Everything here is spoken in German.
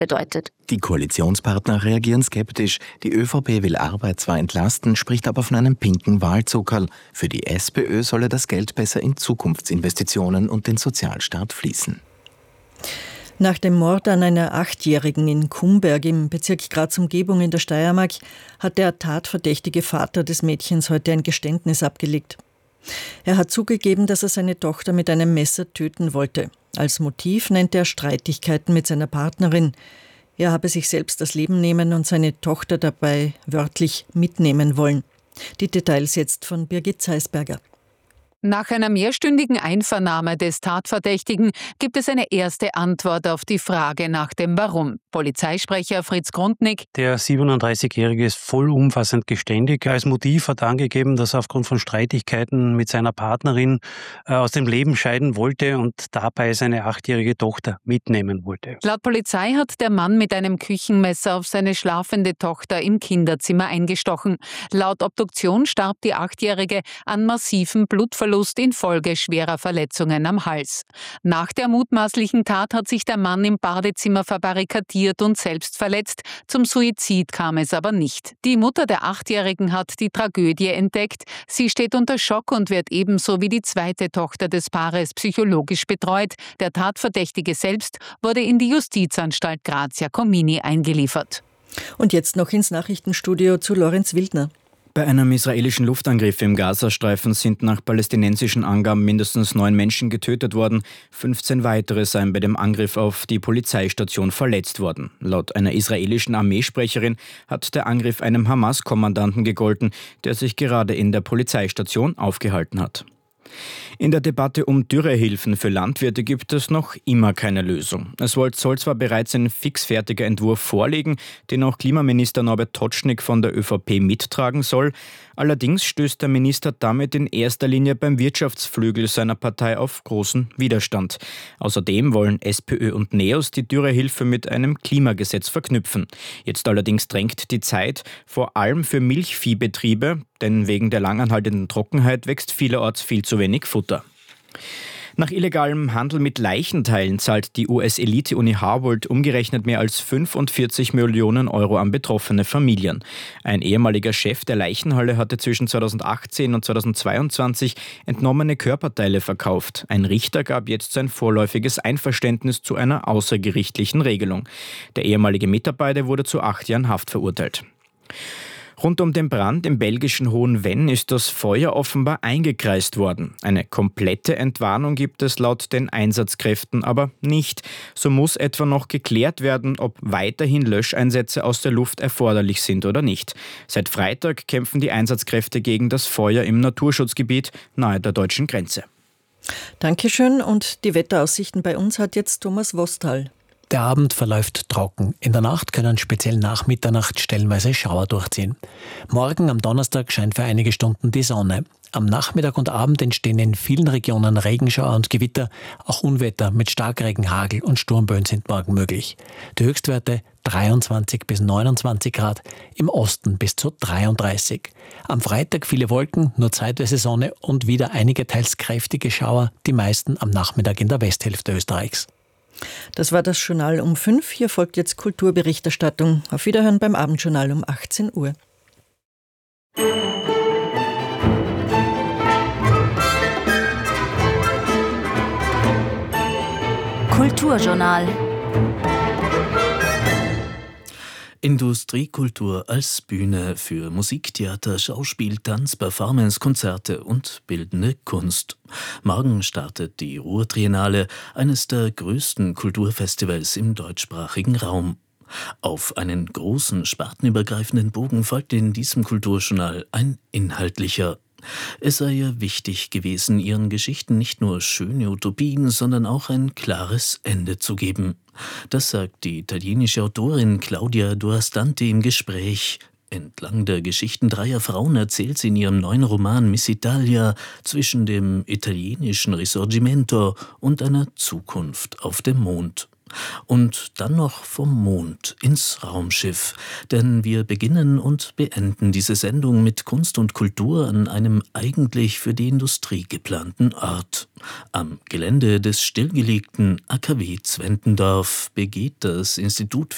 bedeutet. Die Koalitionspartner reagieren skeptisch. Die ÖVP will Arbeit zwar entlasten, spricht aber von einem pinken Wahlzuckerl. Für die SPÖ solle das Geld besser in Zukunftsinvestitionen und den Sozialstaat fließen. Nach dem Mord an einer 8-Jährigen in Kumberg im Bezirk Graz-Umgebung in der Steiermark hat der tatverdächtige Vater des Mädchens heute ein Geständnis abgelegt. Er hat zugegeben, dass er seine Tochter mit einem Messer töten wollte. Als Motiv nennt er Streitigkeiten mit seiner Partnerin. Er habe sich selbst das Leben nehmen und seine Tochter dabei wörtlich mitnehmen wollen. Die Details jetzt von Birgit Zeisberger. Nach einer mehrstündigen Einvernahme des Tatverdächtigen gibt es eine erste Antwort auf die Frage nach dem Warum. Polizeisprecher Fritz Grundnick: Der 37-Jährige ist vollumfassend geständig. Als Motiv hat er angegeben, dass er aufgrund von Streitigkeiten mit seiner Partnerin aus dem Leben scheiden wollte und dabei seine 8-jährige Tochter mitnehmen wollte. Laut Polizei hat der Mann mit einem Küchenmesser auf seine schlafende Tochter im Kinderzimmer eingestochen. Laut Obduktion starb die 8-Jährige an massivem Blutverlust infolge schwerer Verletzungen am Hals. Nach der mutmaßlichen Tat hat sich der Mann im Badezimmer verbarrikadiert und selbst verletzt. Zum Suizid kam es aber nicht. Die Mutter der 8-Jährigen hat die Tragödie entdeckt. Sie steht unter Schock und wird ebenso wie die zweite Tochter des Paares psychologisch betreut. Der Tatverdächtige selbst wurde in die Justizanstalt Graz-Jakomini eingeliefert. Und jetzt noch ins Nachrichtenstudio zu Lorenz Wildner. Bei einem israelischen Luftangriff im Gazastreifen sind nach palästinensischen Angaben mindestens 9 Menschen getötet worden. 15 weitere seien bei dem Angriff auf die Polizeistation verletzt worden. Laut einer israelischen Armeesprecherin hat der Angriff einem Hamas-Kommandanten gegolten, der sich gerade in der Polizeistation aufgehalten hat. In der Debatte um Dürrehilfen für Landwirte gibt es noch immer keine Lösung. Es soll zwar bereits ein fixfertiger Entwurf vorliegen, den auch Klimaminister Norbert Totschnig von der ÖVP mittragen soll. Allerdings stößt der Minister damit in erster Linie beim Wirtschaftsflügel seiner Partei auf großen Widerstand. Außerdem wollen SPÖ und NEOS die Dürrehilfe mit einem Klimagesetz verknüpfen. Jetzt allerdings drängt die Zeit, vor allem für Milchviehbetriebe, denn wegen der langanhaltenden Trockenheit wächst vielerorts viel zu wenig Futter. Nach illegalem Handel mit Leichenteilen zahlt die US-Elite-Uni Harvard umgerechnet mehr als 45 Millionen Euro an betroffene Familien. Ein ehemaliger Chef der Leichenhalle hatte zwischen 2018 und 2022 entnommene Körperteile verkauft. Ein Richter gab jetzt sein vorläufiges Einverständnis zu einer außergerichtlichen Regelung. Der ehemalige Mitarbeiter wurde zu 8 Jahren Haft verurteilt. Rund um den Brand im belgischen Hohenvenn ist das Feuer offenbar eingekreist worden. Eine komplette Entwarnung gibt es laut den Einsatzkräften aber nicht. So muss etwa noch geklärt werden, ob weiterhin Löscheinsätze aus der Luft erforderlich sind oder nicht. Seit Freitag kämpfen die Einsatzkräfte gegen das Feuer im Naturschutzgebiet nahe der deutschen Grenze. Dankeschön, und die Wetteraussichten bei uns hat jetzt Thomas Wostal. Der Abend verläuft trocken. In der Nacht können speziell nach Mitternacht stellenweise Schauer durchziehen. Morgen am Donnerstag scheint für einige Stunden die Sonne. Am Nachmittag und Abend entstehen in vielen Regionen Regenschauer und Gewitter. Auch Unwetter mit Starkregen, Hagel und Sturmböen sind morgen möglich. Die Höchstwerte 23 bis 29 Grad, im Osten bis zu 33. Am Freitag viele Wolken, nur zeitweise Sonne und wieder einige teils kräftige Schauer, die meisten am Nachmittag in der Westhälfte Österreichs. Das war das Journal um 5. Hier folgt jetzt Kulturberichterstattung. Auf Wiederhören beim Abendjournal um 18 Uhr. Kulturjournal. Industriekultur als Bühne für Musik, Theater, Schauspiel, Tanz, Performance, Konzerte und bildende Kunst. Morgen startet die Ruhr-Triennale, eines der größten Kulturfestivals im deutschsprachigen Raum. Auf einen großen, spartenübergreifenden Bogen folgt in diesem Kulturjournal ein inhaltlicher. Es sei ihr wichtig gewesen, ihren Geschichten nicht nur schöne Utopien, sondern auch ein klares Ende zu geben. Das sagt die italienische Autorin Claudia Duastante im Gespräch. Entlang der Geschichten 3 Frauen erzählt sie in ihrem neuen Roman Miss Italia zwischen dem italienischen Risorgimento und einer Zukunft auf dem Mond. Und dann noch vom Mond ins Raumschiff, denn wir beginnen und beenden diese Sendung mit Kunst und Kultur an einem eigentlich für die Industrie geplanten Ort. Am Gelände des stillgelegten AKW Zwentendorf begeht das Institut für